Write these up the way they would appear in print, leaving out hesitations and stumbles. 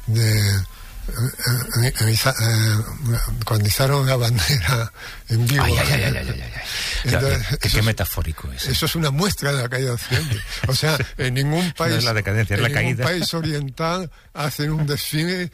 cuando izaron la bandera en vivo. Entonces, qué metafórico es. Eso es una muestra de la caída de Occidente. O sea, en ningún país, no es la decadencia, es la caída. Ningún país oriental hacen un desfile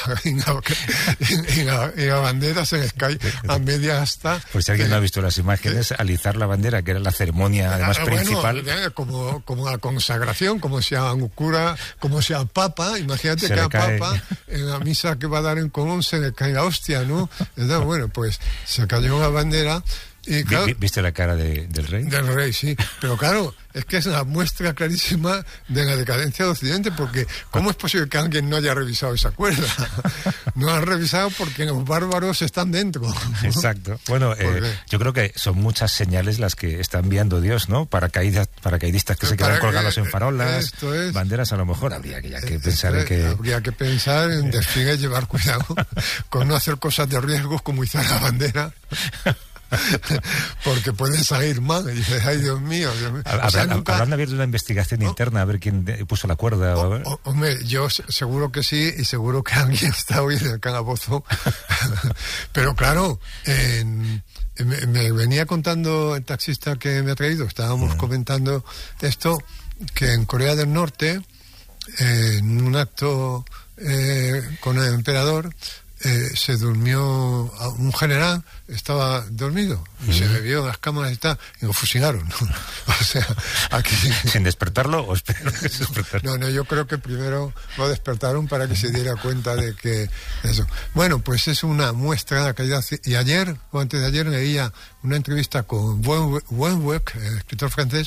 y la bandera se les cae a media asta. Pues si alguien no ha visto las imágenes, alizar la bandera, que era la ceremonia además principal. Como la consagración, como sea un cura, como sea papa. Imagínate que a papa en la misa que va a dar en Colón se le cae la hostia, ¿no? Entonces, bueno, pues se cayó la bandera. Y claro, ¿viste la cara del rey? Del rey, sí. Pero claro, es que es una muestra clarísima de la decadencia de Occidente, porque ¿cómo es posible que alguien no haya revisado esa cuerda? No la han revisado porque los bárbaros están dentro, ¿no? Exacto. Bueno, yo creo que son muchas señales las que está enviando Dios, ¿no? Paracaidistas que se quedan colgados en farolas, banderas, a lo mejor habría que pensar en que... Habría que pensar en desfile, llevar cuidado con no hacer cosas de riesgos como izar la bandera. Porque pueden salir mal. Y dices, ay, Dios mío. ¿Habrán abierto una investigación interna a ver quién puso la cuerda? Hombre, yo seguro que sí, y seguro que alguien está hoy en el calabozo. Pero claro, me venía contando el taxista que me ha traído, estábamos comentando esto, que en Corea del Norte, en un acto con el emperador, se durmió un general, estaba dormido y se bebió en las cámaras y lo fusilaron, ¿no? O sea, aquí... ¿Sin despertarlo o espero que se despertara? No, yo creo que primero lo despertaron para que se diera cuenta de que eso. Bueno, pues es una muestra de la calidad. Y ayer, o antes de ayer, leía una entrevista con Wenweck, el escritor francés,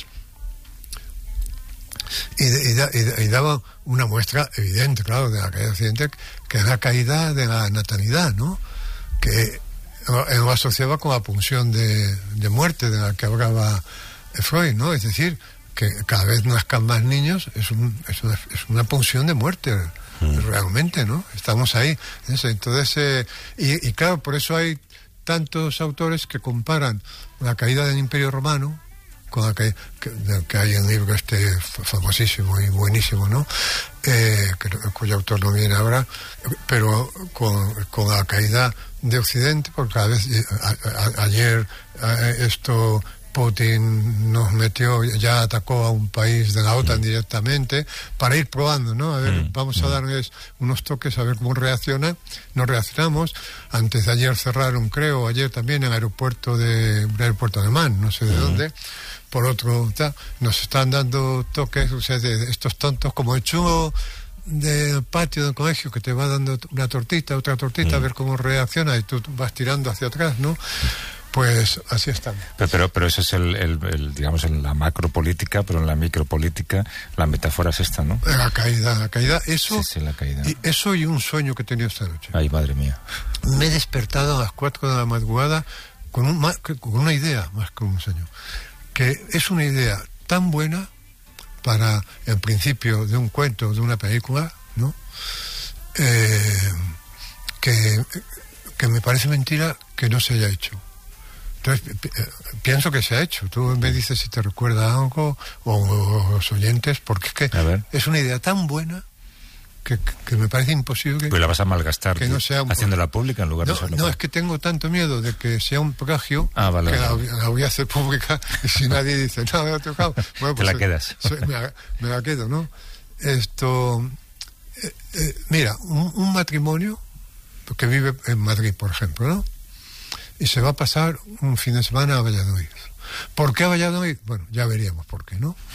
y daba una muestra evidente, claro, de la caída de Occidente, que es la caída de la natalidad, ¿no? Que lo asociaba con la pulsión de muerte de la que hablaba Freud, ¿no? Es decir, que cada vez nazcan más niños, es una pulsión de muerte, realmente, ¿no? Estamos ahí. Entonces, y claro, por eso hay tantos autores que comparan la caída del Imperio Romano con la que hay en el libro famosísimo y buenísimo, ¿no? Cuyo autor no viene ahora, pero con la caída de Occidente, porque cada vez ayer Putin nos metió, ya atacó a un país de la OTAN directamente para ir probando, ¿no? A ver, vamos a darles unos toques a ver cómo reaccionan. No reaccionamos. Antes de ayer cerraron, creo, ayer también el aeropuerto alemán, no sé de dónde. Por otro, nos están dando toques, o sea, de estos tontos como el chungo del patio del colegio que te va dando una tortita, otra tortita, a ver cómo reacciona y tú vas tirando hacia atrás, ¿no? Pues así estamos. Pero eso es digamos, en la macropolítica, pero en la micropolítica la metáfora es esta, ¿no? La caída, eso. Sí, la caída. Y eso y un sueño que he tenido esta noche. Ay, madre mía. Me he despertado a las 4 de la madrugada con una idea, más que un sueño, que es una idea tan buena para el principio de un cuento, de una película, ¿no? Que me parece mentira que no se haya hecho. Entonces, pienso que se ha hecho. Tú me dices si te recuerda algo, o los oyentes, porque es que es una idea tan buena que me parece imposible. Pues la vas a malgastar que no sea haciéndola pública en lugar de hacerlo. No, es que tengo tanto miedo de que sea un plagio que la voy a hacer pública y si nadie dice, no, me ha tocado. Bueno, pues te la quedas. Me la quedo, ¿no? Mira, un matrimonio que vive en Madrid, por ejemplo, ¿no? Y se va a pasar un fin de semana a Valladolid. ¿Por qué a Valladolid? Bueno, ya veríamos por qué, ¿no?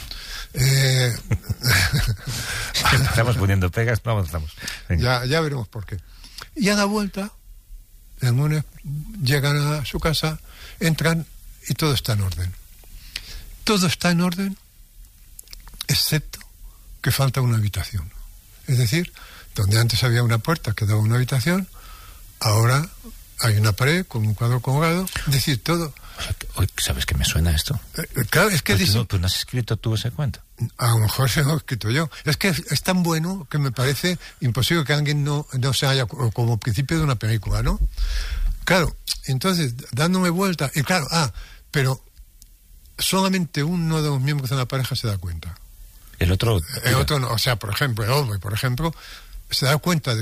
Estamos poniendo pegas, no avanzamos. Ya veremos por qué. Y a la vuelta, el lunes llegan a su casa, entran y todo está en orden. Todo está en orden, excepto que falta una habitación. Es decir, donde antes había una puerta que daba una habitación, ahora hay una pared con un cuadro colgado, es decir, todo. ¿Sabes qué me suena esto? Claro, es que ¿Tú no has escrito tú ese cuento? A lo mejor se lo he escrito yo. Es que es tan bueno que me parece imposible que alguien no se haya, como principio de una película, ¿no? Claro, entonces, dándome vuelta, y claro, pero solamente uno de los miembros de la pareja se da cuenta. El otro no. O sea, por ejemplo, el hombre, se da cuenta de